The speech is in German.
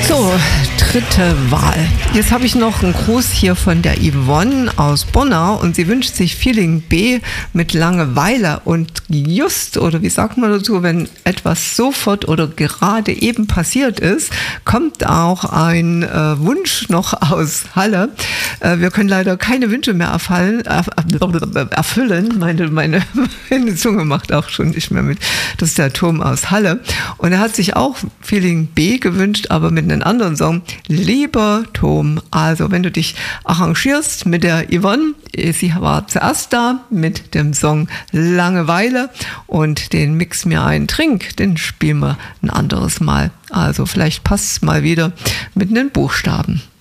So, dritte Wahl. Jetzt habe ich noch einen Gruß hier von der Yvonne aus Bonnau und sie wünscht sich Feeling B mit Langeweile und just, oder wie sagt man dazu, wenn etwas sofort oder gerade eben passiert ist, kommt auch ein Wunsch noch aus Halle. Wir können leider keine Wünsche mehr erfüllen. Meine Zunge macht auch schon nicht mehr mit. Das ist der Tom aus Halle. Und er hat sich auch Feeling B gewünscht, aber mit einem anderen Song. Lieber Tom, also wenn du dich arrangierst mit der Yvonne, sie war zuerst da mit dem Song Langeweile und den Mix mir einen Trink, den spielen wir ein anderes Mal. Also vielleicht passt es mal wieder mit den Buchstaben.